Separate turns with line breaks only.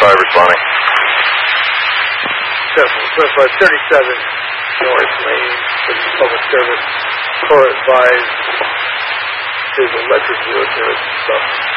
responding.
37 North Lane, this is public service. Core advised his electric vehicle stuff.